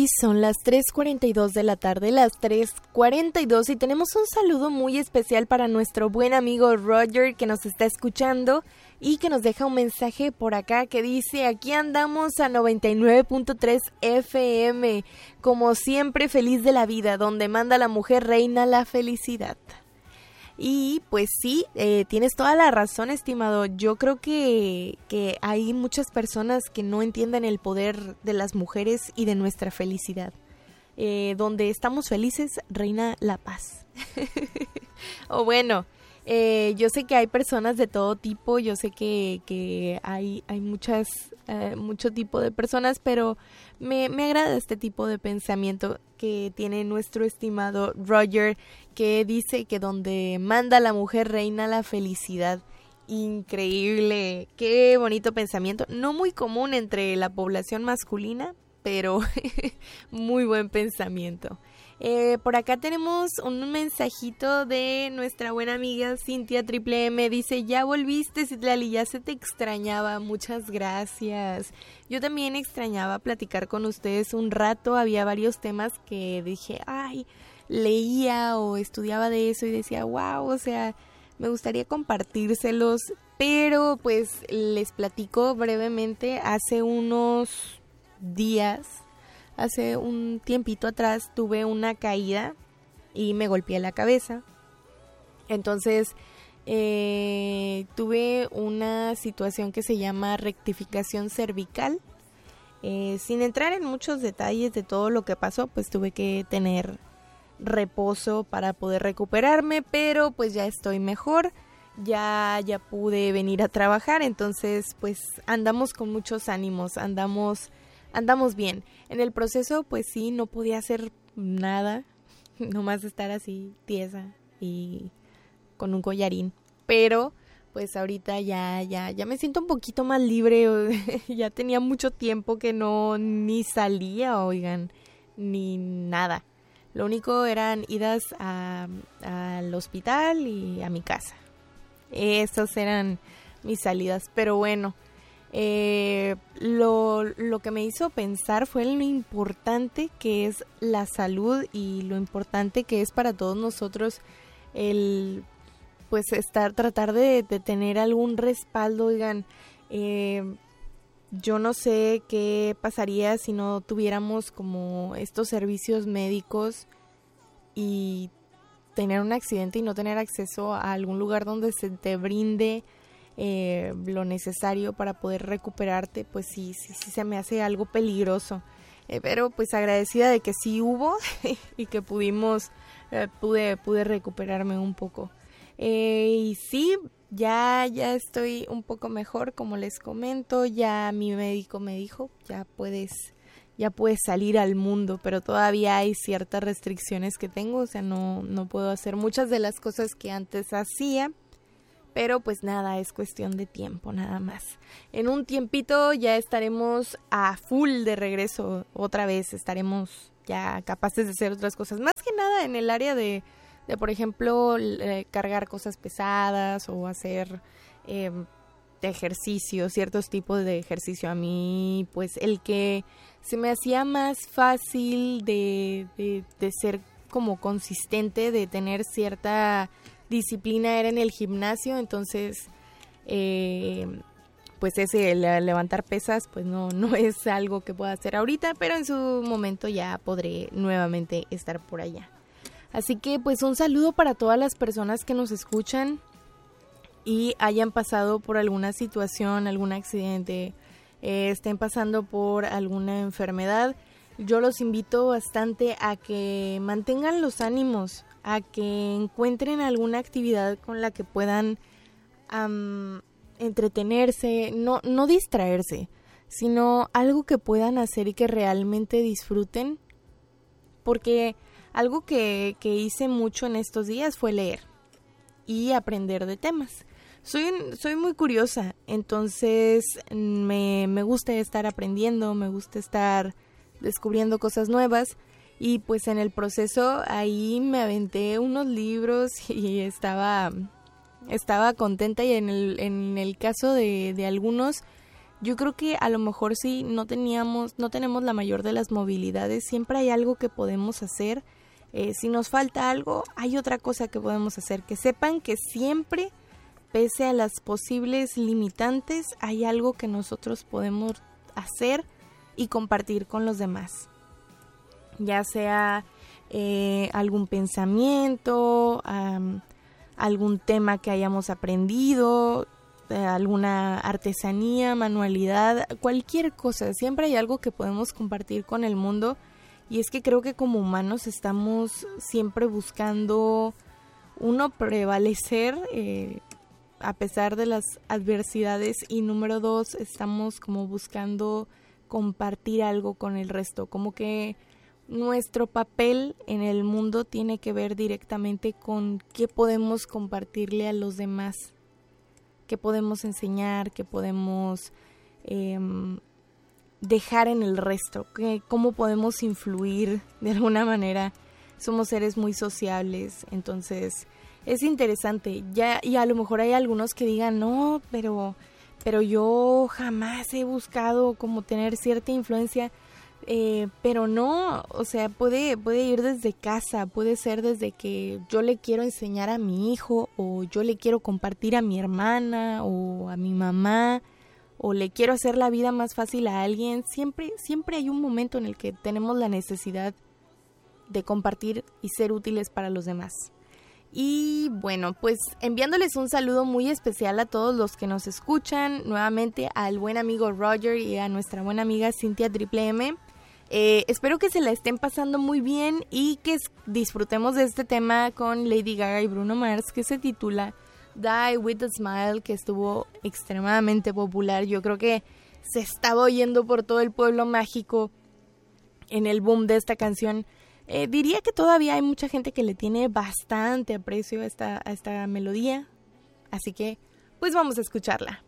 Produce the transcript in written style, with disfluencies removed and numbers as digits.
son las 3:42 de la tarde, las 3:42, y tenemos un saludo muy especial para nuestro buen amigo Roger, que nos está escuchando y que nos deja un mensaje por acá que dice: aquí andamos a 99.3 FM, como siempre feliz de la vida, donde manda la mujer reina la felicidad. Y pues sí, tienes toda la razón, estimado. Yo creo que hay muchas personas que no entienden el poder de las mujeres y de nuestra felicidad. Donde estamos felices, reina la paz. O bueno, yo sé que hay personas de todo tipo, yo sé que hay mucho tipo de personas, pero me agrada este tipo de pensamiento que tiene nuestro estimado Roger, que dice que donde manda la mujer reina la felicidad. Increíble, qué bonito pensamiento, no muy común entre la población masculina, pero muy buen pensamiento. Por acá tenemos un mensajito de nuestra buena amiga Cintia Triple M. Dice: ya volviste, Citlali, ya se te extrañaba, muchas gracias. Yo también extrañaba platicar con ustedes un rato. Había varios temas que dije, leía o estudiaba de eso y decía, wow, o sea, me gustaría compartírselos. Pero pues les platico brevemente. Hace unos días, hace un tiempito atrás, tuve una caída y me golpeé la cabeza. Entonces tuve una situación que se llama rectificación cervical. Sin entrar en muchos detalles de todo lo que pasó, pues tuve que tener reposo para poder recuperarme, pero pues ya estoy mejor. Ya pude venir a trabajar, entonces pues andamos con muchos ánimos, andamos bien. En el proceso pues sí, no podía hacer nada, nomás estar así tiesa y con un collarín, pero pues ahorita ya me siento un poquito más libre. Ya tenía mucho tiempo que no ni salía, oigan, ni nada. Lo único eran idas al hospital y a mi casa. Esas eran mis salidas, pero bueno, lo que me hizo pensar fue lo importante que es la salud y lo importante que es para todos nosotros el pues tratar de tener algún respaldo. Oigan, yo no sé qué pasaría si no tuviéramos como estos servicios médicos y tener un accidente y no tener acceso a algún lugar donde se te brinde lo necesario para poder recuperarte. Pues sí se me hace algo peligroso, pero pues agradecida de que sí hubo y que pude recuperarme un poco. Y sí, ya estoy un poco mejor, como les comento. Ya mi médico me dijo, ya puedes salir al mundo, pero todavía hay ciertas restricciones que tengo, o sea, no puedo hacer muchas de las cosas que antes hacía, pero pues nada, es cuestión de tiempo nada más. En un tiempito ya estaremos a full de regreso otra vez, estaremos ya capaces de hacer otras cosas, más que nada en el área de por ejemplo, cargar cosas pesadas o hacer ejercicio, ciertos tipos de ejercicio. A mí, pues el que se me hacía más fácil de ser como consistente, de tener cierta disciplina, era en el gimnasio. Entonces pues ese levantar pesas pues no es algo que pueda hacer ahorita, pero en su momento ya podré nuevamente estar por allá. Así que pues un saludo para todas las personas que nos escuchan y hayan pasado por alguna situación, algún accidente, estén pasando por alguna enfermedad. Yo los invito bastante a que mantengan los ánimos, a que encuentren alguna actividad con la que puedan entretenerse, no distraerse, sino algo que puedan hacer y que realmente disfruten, porque algo que hice mucho en estos días fue leer y aprender de temas. Soy muy curiosa, entonces me gusta estar aprendiendo, me gusta estar descubriendo cosas nuevas, y pues en el proceso ahí me aventé unos libros y estaba contenta, y en el caso de algunos yo creo que a lo mejor si no tenemos la mayor de las movilidades, siempre hay algo que podemos hacer. Si nos falta algo, hay otra cosa que podemos hacer. Que sepan que siempre, pese a las posibles limitantes, hay algo que nosotros podemos hacer y compartir con los demás. Ya sea algún pensamiento, algún tema que hayamos aprendido, alguna artesanía, manualidad, cualquier cosa. Siempre hay algo que podemos compartir con el mundo. Y es que creo que como humanos estamos siempre buscando, uno, prevalecer a pesar de las adversidades, y número 2, estamos como buscando compartir algo con el resto. Como que nuestro papel en el mundo tiene que ver directamente con qué podemos compartirle a los demás, qué podemos enseñar, qué podemos dejar en el resto, cómo podemos influir de alguna manera. Somos seres muy sociables, entonces es interesante. Ya, y a lo mejor hay algunos que digan, no, pero yo jamás he buscado como tener cierta influencia, pero no, o sea, puede ir desde casa, puede ser desde que yo le quiero enseñar a mi hijo, o yo le quiero compartir a mi hermana o a mi mamá, o le quiero hacer la vida más fácil a alguien. Siempre hay un momento en el que tenemos la necesidad de compartir y ser útiles para los demás. Y bueno, pues enviándoles un saludo muy especial a todos los que nos escuchan, nuevamente al buen amigo Roger y a nuestra buena amiga Cintia Triple M. Espero que se la estén pasando muy bien y que disfrutemos de este tema con Lady Gaga y Bruno Mars, que se titula Die With A Smile, que estuvo extremadamente popular. Yo creo que se estaba oyendo por todo el pueblo mágico en el boom de esta canción. Diría que todavía hay mucha gente que le tiene bastante aprecio a esta melodía, así que pues vamos a escucharla.